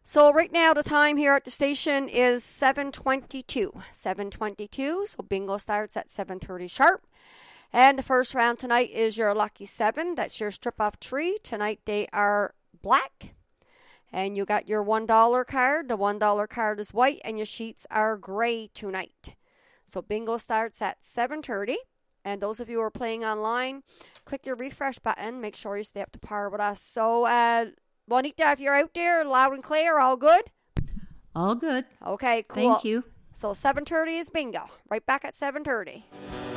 So right now the time here at the station is 7:22. 7:22, so bingo starts at 7:30 sharp. And the first round tonight is your lucky 7. That's your strip off tree. Tonight they are black. And you got your $1 card. The $1 card is white and your sheets are gray tonight. So bingo starts at 7:30. And those of you who are playing online, click your refresh button. Make sure you stay up to par with us. So, Juanita, if you're out there, loud and clear, all good? All good. Okay, cool. Thank you. So 7:30 is bingo. Right back at 7:30.